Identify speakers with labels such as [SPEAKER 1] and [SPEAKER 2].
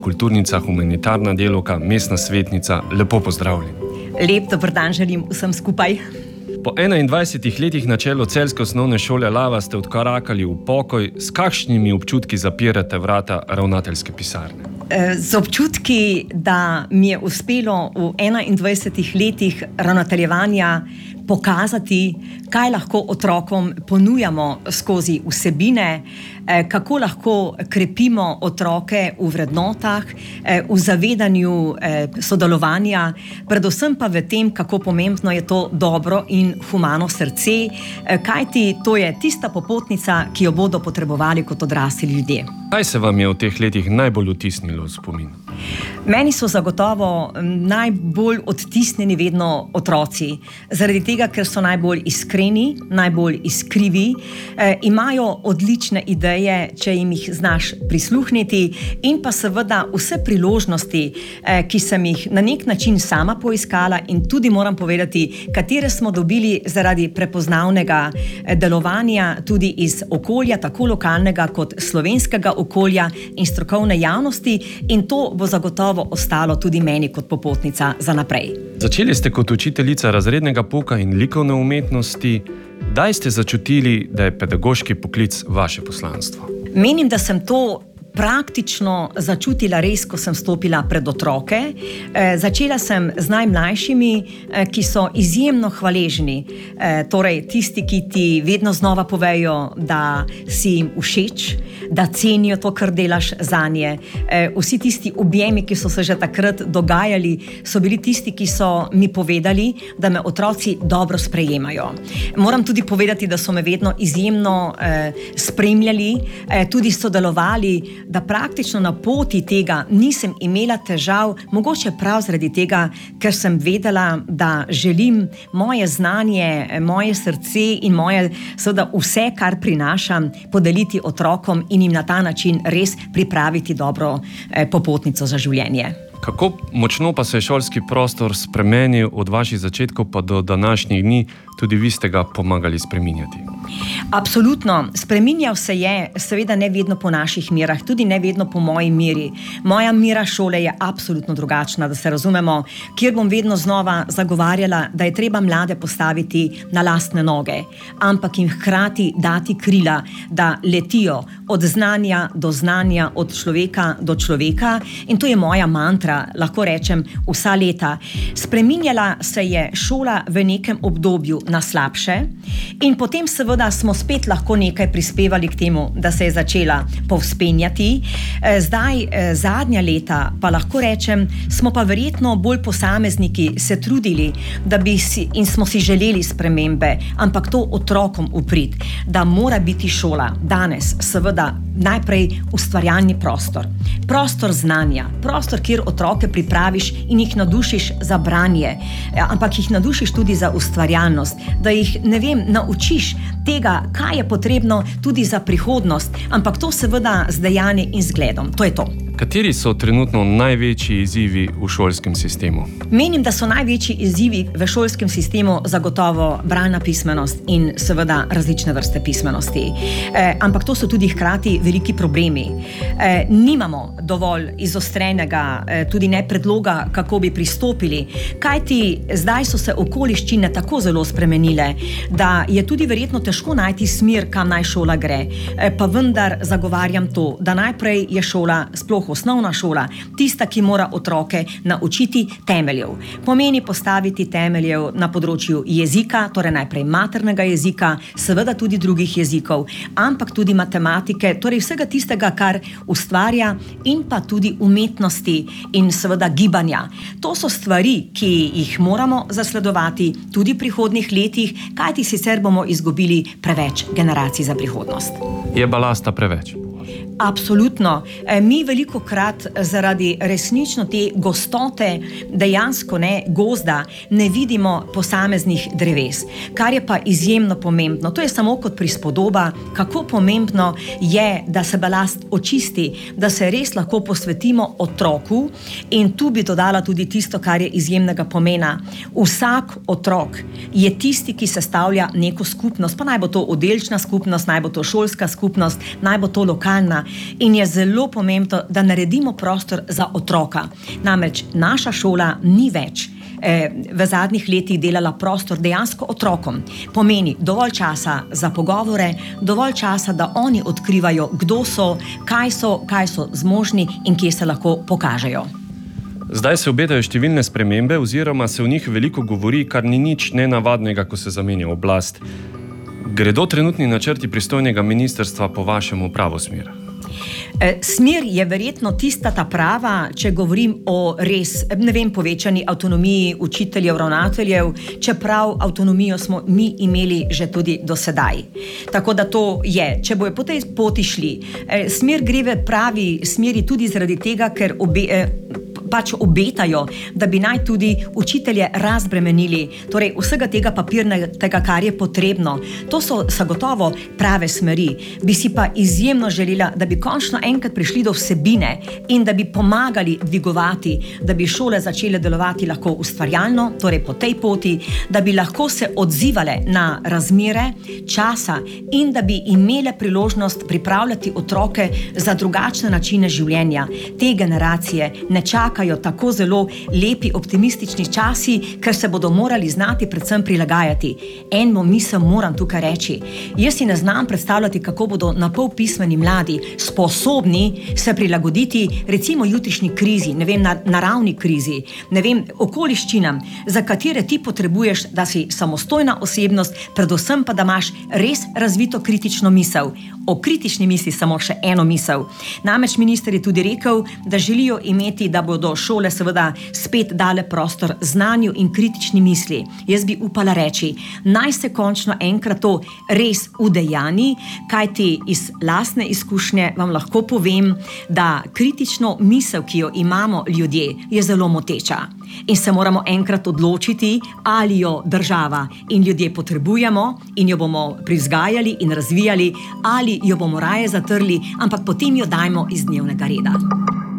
[SPEAKER 1] kulturnica, humanitarna delavka, mestna svetnica. Lepo pozdravljeni.
[SPEAKER 2] Lep dober dan želim vsem skupaj.
[SPEAKER 1] Po 21 letih na čelu celjske osnovne šole Lava ste odkorakali v pokoj. S kakšnimi občutki zapirate vrata ravnateljske pisarne?
[SPEAKER 2] Z občutki, da mi je uspelo v 21 letih ravnateljevanja pokazati, kaj lahko otrokom ponujamo skozi vsebine, kako lahko krepimo otroke v vrednotah, v zavedanju sodelovanja, predvsem pa v tem, kako pomembno je to dobro in humano srce, kajti to je tista popotnica, ki jo bodo potrebovali kot odrasli ljudje.
[SPEAKER 1] Kaj se vam je v teh letih najbolj vtisnilo v spomin?
[SPEAKER 2] Meni so zagotovo najbolj odtisnjeni vedno otroci, zaradi tega, ker so najbolj iskreni, najbolj iskrivi, imajo odlične ideje, če jim jih znaš prisluhniti, in pa seveda vse priložnosti, ki sem jih na nek način sama poiskala in tudi moram povedati, katere smo dobili zaradi prepoznavnega delovanja tudi iz okolja, tako lokalnega kot slovenskega okolja in strokovne javnosti, in to bo zagotovo ostalo tudi meni kot popotnica za naprej.
[SPEAKER 1] Začeli ste kot učiteljica razrednega pouka in likovne umetnosti. Kdaj ste začutili, da je pedagoški poklic vaše poslanstvo?
[SPEAKER 2] Menim, da sem to praktično začutila res, ko sem stopila pred otroke. Začela sem z najmlajšimi, ki so izjemno hvaležni. Torej, tisti, ki ti vedno znova povejo, da si jim všeč, da cenijo to, kar delaš zanje. Vsi tisti objemi, ki so se že takrat dogajali, so bili tisti, ki so mi povedali, da me otroci dobro sprejemajo. Moram tudi povedati, da so me vedno izjemno spremljali, tudi sodelovali, da praktično na poti tega nisem imela težav, mogoče prav zaradi tega, ker sem vedela, da želim moje znanje, moje srce in moje, seveda vse, kar prinašam, podeliti otrokom in jim na ta način res pripraviti dobro popotnico za življenje.
[SPEAKER 1] Kako močno pa se je šolski prostor spremenil od vaših začetkov pa do današnjih dni? Tudi vi ste ga pomagali spreminjati.
[SPEAKER 2] Absolutno. Spreminjal se je, seveda ne vedno po naših merah, tudi ne vedno po moji meri. Moja mera šole je absolutno drugačna, da se razumemo, kjer bom vedno znova zagovarjala, da je treba mlade postaviti na lastne noge, ampak jim hkrati dati krila, da letijo od znanja do znanja, od človeka do človeka, in to je moja mantra, lahko rečem, vsa leta. Spreminjala se je šola v nekem obdobju na slabše in potem seveda smo spet lahko nekaj prispevali k temu, da se je začela povzpenjati. Zdaj, zadnja leta, pa lahko rečem, smo pa verjetno bolj posamezniki se trudili, da bi si, in smo si želeli spremembe, ampak to otrokom uprit, da mora biti šola danes seveda najprej ustvarjalni prostor. Prostor znanja, prostor, kjer otroke pripraviš in jih navdušiš za branje, ampak jih navdušiš tudi za ustvarjalnost, da jih, naučiš tega, kaj je potrebno tudi za prihodnost, ampak to seveda z dejanji in zgledom. To je to.
[SPEAKER 1] Kateri so trenutno največji izzivi v šolskem sistemu?
[SPEAKER 2] Menim, da so največji izzivi v šolskem sistemu zagotovo bralna pismenost in seveda različne vrste pismenosti. Ampak to so tudi hkrati veliki problemi. Nimamo dovolj izostrenega, tudi ne predloga, kako bi pristopili, kajti zdaj so se okoliščine tako zelo spremenile, da je tudi verjetno težko najti smer, kam naj šola gre. Pa vendar zagovarjam to, da najprej je šola, sploh osnovna šola, tista, ki mora otroke naučiti temeljev. Pomeni postaviti temeljev na področju jezika, torej najprej maternega jezika, seveda tudi drugih jezikov, ampak tudi matematike, torej vsega tistega, kar ustvarja, in pa tudi umetnosti in seveda gibanja. To so stvari, ki jih moramo zasledovati tudi v prihodnjih letih, kajti sicer bomo izgubili preveč generacij za prihodnost.
[SPEAKER 1] Je balasta preveč?
[SPEAKER 2] Absolutno. Mi velikokrat zaradi resnično te gostote, dejansko gozda, ne vidimo posameznih dreves, kar je pa izjemno pomembno. To je samo kot prispodoba, kako pomembno je, da se balast očisti, da se res lahko posvetimo otroku, in tu bi dodala tudi tisto, kar je izjemnega pomena. Vsak otrok je tisti, ki sestavlja neko skupnost, pa naj bo to oddelčna skupnost, naj bo to šolska skupnost, naj bo to lokalna, in je zelo pomembno, da naredimo prostor za otroka. Namreč naša šola ni več v zadnjih letih delala prostor dejansko otrokom. Pomeni dovolj časa za pogovore, dovolj časa, da oni odkrivajo, kdo so, kaj so zmožni in kje se lahko pokažejo.
[SPEAKER 1] Zdaj se obetajo številne spremembe oziroma se o njih veliko govori, kar ni nič nenavadnega, ko se zamenja oblast. Gredo trenutni načrti pristojnega ministrstva po vašem v pravo smer?
[SPEAKER 2] Smer je verjetno tista ta prava, če govorim o res, povečani avtonomiji učiteljev, ravnateljev, čeprav avtonomijo smo mi imeli že tudi do sedaj. Tako da to je, če bojo po tej poti šli. Smer gre v pravi smeri tudi zaradi tega, ker obetajo, da bi naj tudi učitelje razbremenili, torej vsega tega papirnega, kar je potrebno. To so zagotovo prave smeri. Bi si pa izjemno želela, da bi končno enkrat prišli do vsebine in da bi pomagali dvigovati, da bi šole začele delovati lahko ustvarjalno, torej po tej poti, da bi lahko se odzivale na razmere časa in da bi imele priložnost pripravljati otroke za drugačne načine življenja. Te generacije ne čakajo tako zelo lepi, optimistični časi, ker se bodo morali znati predvsem prilagajati. Eno misel moram tukaj reči. Jaz si ne znam predstavljati, kako bodo napol pismeni mladi sposobni se prilagoditi recimo jutrišnji krizi, naravni krizi, okoliščinam, za katere ti potrebuješ, da si samostojna osebnost, predvsem pa, da imaš res razvito kritično misel. O kritični misli samo še eno misel. Namreč minister je tudi rekel, da želijo imeti, da bodo šole seveda spet dale prostor znanju in kritični misli. Jaz bi upala reči, naj se končno enkrat to res udejani, kajti iz lastne izkušnje vam lahko povem, da kritično misel, ki jo imamo ljudje, je zelo moteča. In se moramo enkrat odločiti, ali jo država in ljudje potrebujemo in jo bomo privzgajali in razvijali, ali jo bomo raje zatrli, ampak potem jo dajmo iz dnevnega reda.